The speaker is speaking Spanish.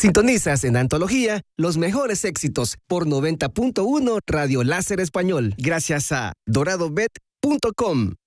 Sintonizas en Antología los mejores éxitos por 90.1 Radio Láser Español, gracias a doradobet.com.